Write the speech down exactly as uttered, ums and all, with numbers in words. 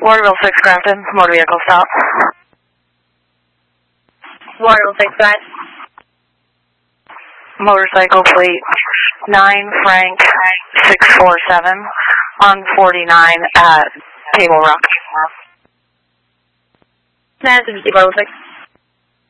Waterville six Grafton, motor vehicle stop. Waterville six, go ahead. Motorcycle plate nine Frank six four seven on forty-nine at Table Rock. That's Waterville six.